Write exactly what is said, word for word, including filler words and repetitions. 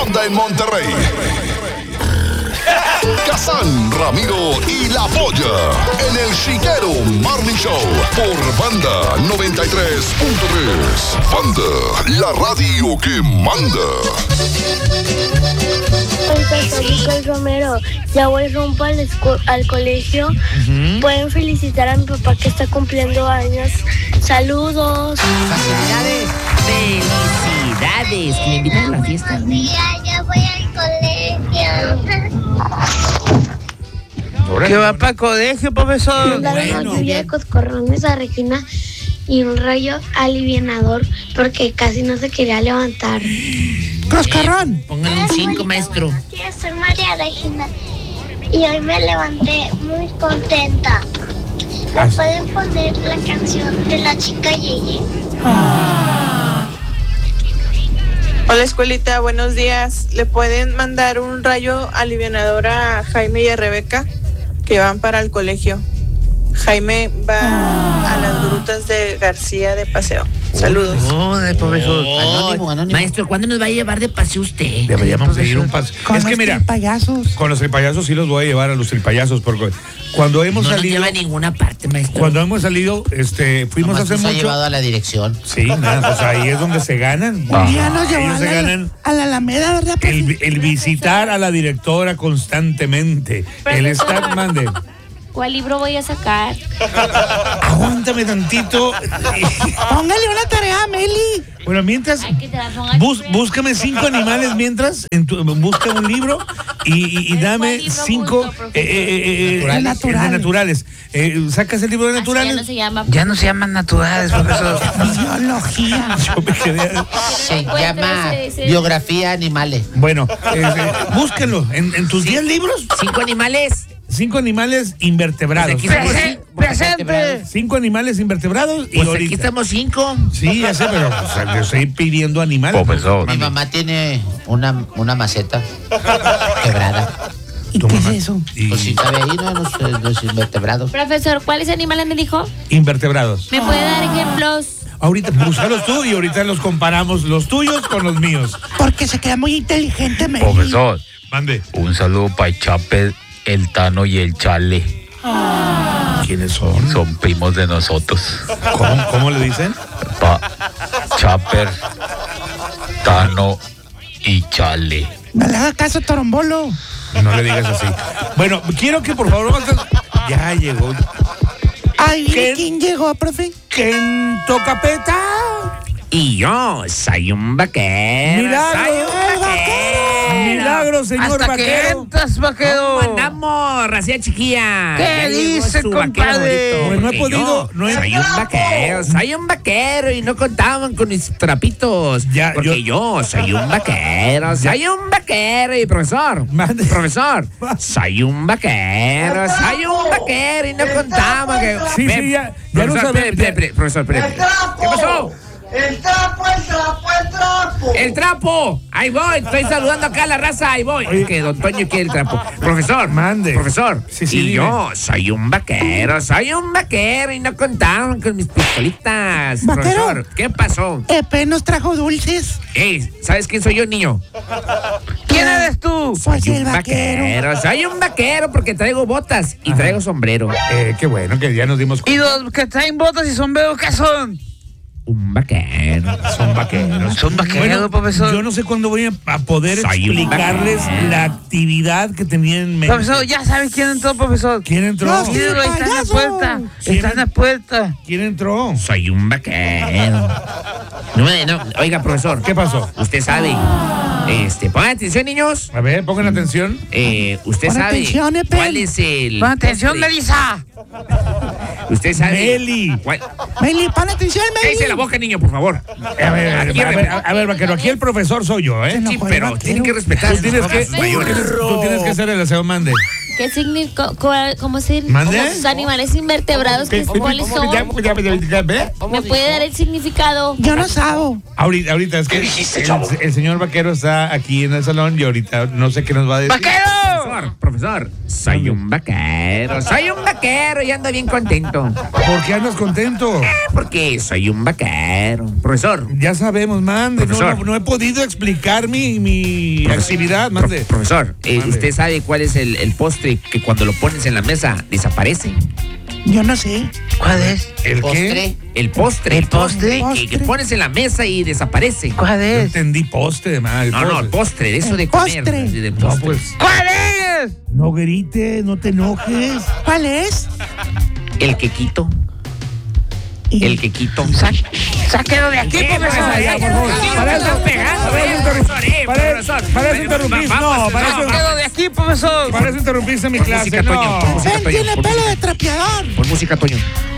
manda en Monterrey. Kazán, Ramiro y La Polla en el Chiquero Morning Show por Banda noventa y tres punto tres. Banda, la radio que manda. Soy Nicole Romero. Ya voy rumbo al, escu- al colegio. Uh-huh. Pueden felicitar a mi papá que está cumpliendo años. Saludos. Felicidades. Felicidades. Que me invitan a la fiesta. Ya, ya voy al colegio. ¿Qué va para el colegio, profesor? Le doy una lluvia de coscorrones a Regina y un rayo alivianador porque casi no se quería levantar. ¡Coscarrón! Pónganle un cinco, maestro. Yo soy María Regina y hoy me levanté muy contenta. ¿Me pueden poner la canción de la chica Yeye? Hola, escuelita, buenos días. ¿Le pueden mandar un rayo alivianador a Jaime y a Rebeca que van para el colegio? Jaime va a las grutas de García de paseo. Saludos. Oh, de profesor. Oh, Anónimo, anónimo. Maestro, ¿cuándo nos va a llevar de paseo usted? Deberíamos seguir un paso. Con Es que los mira, payasos. con los payasos sí los voy a llevar a los payasos porque cuando hemos no salido. No nos lleva a ninguna parte, maestro. Cuando hemos salido, este, fuimos Nomás a hacer nos ha mucho. llevado a la dirección. Sí, nada, pues ahí es donde se ganan. Un día nos llevó Ellos a se la, ganan a la Alameda, ¿verdad? el, el visitar a la directora constantemente. El estar, mande. ¿Cuál libro voy a sacar? Aguántame tantito. Póngale una tarea a Meli. Bueno, mientras, Ay, que te la ponga bus, aquí. búscame cinco animales mientras, en tu, busca un libro y, y, y dame libro cinco justo, eh, eh, eh, Naturales. eh, de naturales. Eh, ¿Sacas el libro de Así naturales? ya no se llama. Ya no se llaman naturales, profesor. Biología. Yo me quedé. Se llama biografía animales. Bueno, eh, eh, búsquenlo. En, en tus diez libros, Cinco animales. cinco animales invertebrados. Pues aquí estamos- Presente. Cinco animales invertebrados y Pues ahorita. aquí estamos cinco. Sí, ya sé, pero o sea, yo estoy pidiendo animales. Profesor. Mi mamá tiene una, una maceta quebrada. ¿Y qué es eso? Pues sí, cabe ahí, ¿no? Los, los invertebrados. Profesor, ¿cuáles animales me dijo? Invertebrados. ¿Me puede dar ejemplos? Ahorita, búscalos tú y ahorita los comparamos, los tuyos con los míos. Porque se queda muy inteligente, Meli. Profesor, Mande. un saludo para el Chape, el Tano y el Chale. ¿Quiénes son? Son primos de nosotros. ¿Cómo, cómo le dicen? Pa Chaper, Tano y Chale. No le haga caso, Torombolo. No le digas así. Bueno, quiero que por favor... Ya llegó. Ay, ¿Qué? ¿quién llegó, profe? ¿Quién toca peta? Y yo soy un vaquero. Milagro. Soy un vaquero. Milagro, señor ¿Hasta que vaquero. entras, vaquero? ¿Cómo andamos, racía chiquilla? ¿Qué Ya llegó dice, su vaquero compadre? favorito, Pues no he porque podido, yo no he- Soy un vaquero, soy un vaquero y no contaban con mis trapitos. Ya, porque yo... soy un vaquero, soy un vaquero. Y profesor, Mande. profesor, soy un vaquero, soy un vaquero y no contaban que... Sí, Ve, sí, ya- ya lo profesor, sabemos, espere, ya. espere, profesor, espere. ¿Qué pasó? ¡El trapo, el trapo, el trapo! ¡El trapo! Ahí voy, estoy saludando acá a la raza, ahí voy. Es que don Toño quiere el trapo. Profesor, Mande. Profesor, Sí, sí, y dime. yo soy un vaquero, soy un vaquero y no contaban con mis pistolitas. ¿Vaquero? Profesor, ¿qué pasó? Epe nos trajo dulces. Ey, ¿sabes quién soy yo, niño? ¿Quién eres tú? Soy Pues el un vaquero. vaquero, soy un vaquero porque traigo botas y traigo sombrero. Eh, qué bueno que ya nos dimos ¿Y cuenta. los que traen botas y sombreros qué son? Un vaquero. Son vaqueros. Son vaqueros, Bueno, profesor. yo no sé cuándo voy a, a poder Soy un explicarles vaquero. la actividad que tenía en mente. Profesor, ya sabe quién entró, profesor. ¿Quién entró? No, míralo, ahí está en la puerta. ¿Quién Está en la puerta. ¿Quién entró? Soy un vaquero. No, no, oiga, profesor. ¿Qué pasó? Usted sabe. Este, pongan atención, niños. A ver, pongan atención. Eh, usted Pon sabe atención, Epe. cuál es el. Pon atención, postre? Melissa. Usted sabe. Meli. ¿Cuál? Meli, pon atención, Meli. Cállese la boca, niño, por favor. A ver, a ver, Aquí, a ver, a- a ver, vaquero, aquí el profesor soy yo, ¿eh? No, Sí, joder, pero vaquero. tienen que respetar. Tú tienes que, sus mayores. tú tienes que ser el aseo mande. ¿Qué significa? ¿Cómo se ¿Mande? como sus animales invertebrados? ¿qué- ¿Cuáles son? Ya, ya, ya, ya, ¿ve? ¿Me puede dar el significado? Yo no sabo. Ahorita, ahorita es que el, el señor vaquero está aquí en el salón y ahorita no sé qué nos va a decir. ¡Vaquero! Profesor, profesor, soy un vaquero, soy un vaquero y ando bien contento. ¿Por qué andas contento? Porque soy un vaquero. Profesor. Ya sabemos, mande. No, no, no he podido explicar mi, mi Profesor, actividad, mande. Pro, profesor, eh, Mande. ¿usted sabe cuál es el, el postre que cuando lo pones en la mesa desaparece? Yo no sé. ¿Cuál es? ¿El postre? qué? El postre. ¿El postre? Que, que pones en la mesa y desaparece. ¿Cuál Yo es? entendí poste, man. No, no, el postre, de eso El de comer. postre. de- de No, postre. pues. ¿Cuál es? No grites, no te enojes. ¿Cuál es? El quequito. Y- El quequito. Sa- Sáquelo de aquí, profesor. Ya, por favor. Para eso, pegando, para eso eh, interrum- profesor, eh, para- profesor. para eso interrumpiste. Vamos, No, para no, eso- Sáquelo de aquí, profesor. Para eso interrumpiste mi Por clase, música, Toño, por no. música. Él tiene por pelo música. de trapeador. Por música, Toño.